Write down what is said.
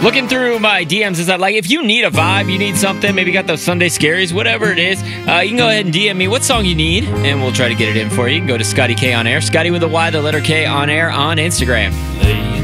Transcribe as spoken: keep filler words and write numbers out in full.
Looking through my D Ms is that, like, if you need a vibe, you need something, maybe got those Sunday scaries, whatever it is, uh, you can go ahead and D M me what song you need, and we'll try to get it in for you. You can go to Scotty K on Air, Scotty with a Y, the letter K on Air on Instagram.